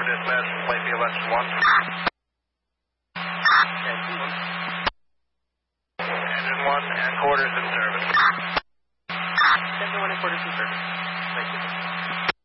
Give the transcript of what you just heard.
dispatch, flight BLS 1. Engine 1 and quarters in service. Engine 1 and quarters in service.